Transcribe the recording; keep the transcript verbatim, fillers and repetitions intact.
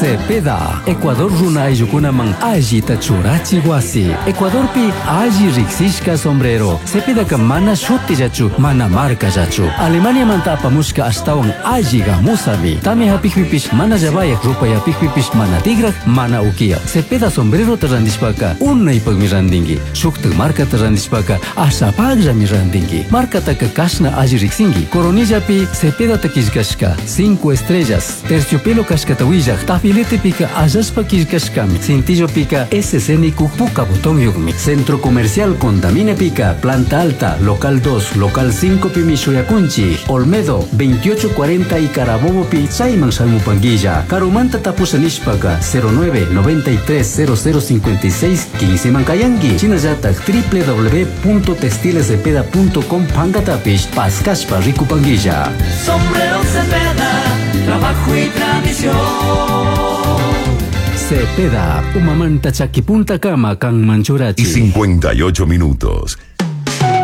Cepeda, Ecuador runa ayukuna man aji tachurachi wasi. Ecuador pi aji riksishka sombrero. Cepeda ka mana shuti jachu, mana marca jachu. Alemania manta apamushka astawan aji gamusami. Tami hapikpipish mana jabayak rupaya pikpipish mana tigrak mana ukia. Cepeda sombrero terandishpaka unay pagmirandingi. Shukta marca terandishpaka asa pagra mirandingi. Marca taka kashna aji riksingi. Coronilla pi Cepeda takishkashka cinco estrellas. Terciopelo kashkatawilla. Tafilete pica Ayaspa Kishkashkami. Cintillo pica S C N Puka Botón Yugmi. Centro Comercial Condamine pica Planta Alta, Local dos, Local cinco Pimishoyakunchi. Olmedo veintiocho cuarenta y Carabobo pi Saiman Salmupanguilla. Carumanta Tapusanishpaga cero nueve noventa y tres cero cero cincuenta y seis quince Mankayangi. Chinayatak w w w punto textilescepeda punto com Pangatapish Pascashpa Ricupanguilla. Sombrero Cepeda, trabajo y tradición. Cepeda, umamanta chakipunta kama kang manchurachi. Y cincuenta y ocho minutos.